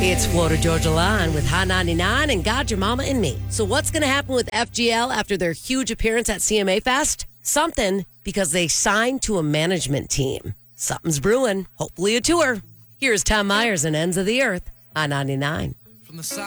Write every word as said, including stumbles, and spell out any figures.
It's Florida Georgia Line with High ninety-nine and God, Your Mama, and Me. So what's going to happen with F G L after their huge appearance at C M A Fest? Something, because they signed to a management team. Something's brewing. Hopefully a tour. Here's Tom Myers and Ends of the Earth, High ninety-nine. From the side